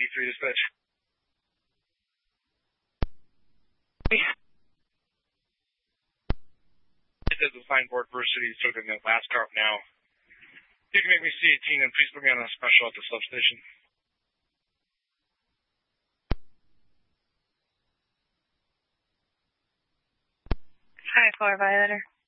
83 dispatch. It does the sign board First City, so in the last car now. You can make me C18 and please put me on a special at the substation. Hi, 4 Violator.